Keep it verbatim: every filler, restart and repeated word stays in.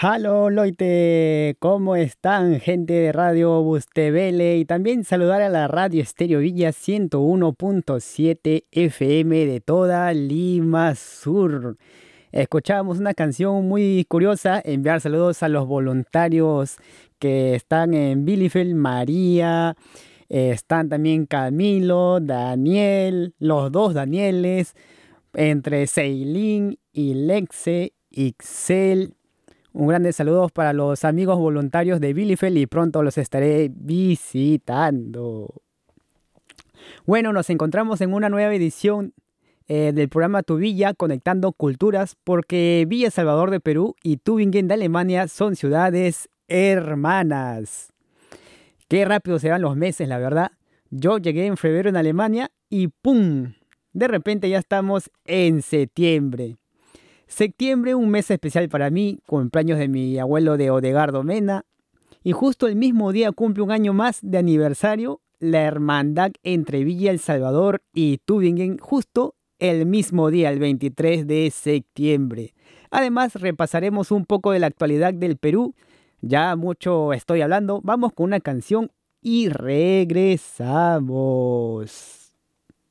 Halo Loite, ¿cómo están gente de Radio Bustebele? Y también saludar a la Radio Estéreo Villa ciento uno punto siete F M de toda Lima Sur. Escuchábamos una canción muy curiosa, enviar saludos a los voluntarios que están en Bielefeld, María, eh, están también Camilo, Daniel, los dos Danieles, entre Ceilín y Lexe, Ixel. Un grande saludo para los amigos voluntarios de Bielefeld y pronto los estaré visitando. Bueno, nos encontramos en una nueva edición eh, del programa Tu Villa Conectando Culturas porque Villa Salvador de Perú y Tübingen de Alemania son ciudades hermanas. Qué rápido se van los meses, la verdad. Yo llegué en febrero en Alemania y ¡pum! De repente ya estamos en septiembre. Septiembre, un mes especial para mí, cumpleaños de mi abuelo de Odegardo Mena. Y justo el mismo día cumple un año más de aniversario la hermandad entre Villa El Salvador y Tübingen, justo el mismo día, el veintitrés de septiembre. Además, repasaremos un poco de la actualidad del Perú. Ya mucho estoy hablando. Vamos con una canción y regresamos.